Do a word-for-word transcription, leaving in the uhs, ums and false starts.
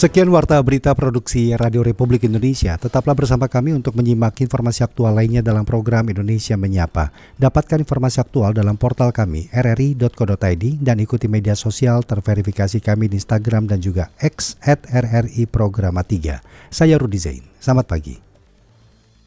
Sekian Warta Berita Produksi Radio Republik Indonesia. Tetaplah bersama kami untuk menyimak informasi aktual lainnya dalam program Indonesia Menyapa. Dapatkan informasi aktual dalam portal kami r r i dot co dot i d dan ikuti media sosial terverifikasi kami di Instagram dan juga X at r r i programa tiga. Saya Rudi Zain. Selamat pagi.